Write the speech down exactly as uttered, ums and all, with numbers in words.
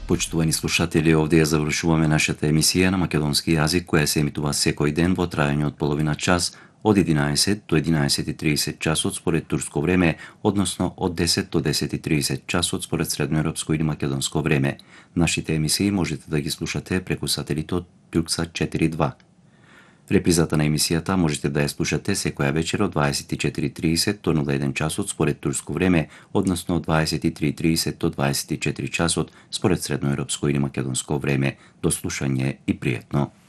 Почитувани слушатели, овде ја завршуваме нашата емисија на македонски јазик, која се емитува секој ден во трајање од половина час од единаесет до единаесет и тридесет часот според турско време, односно од десет до десет и тридесет часот според средноевропско или македонско време. Нашите емисии можете да ги слушате преку сателитот Тюрксат четири два. Репризата на емисијата можете да ја слушате секоја вечер од дваесет и четири и тридесет до нула еден часот според турско време, односно од дваесет и три и тридесет до дваесет и четири часот според средноевропско или македонско време. До слушање и пријатно.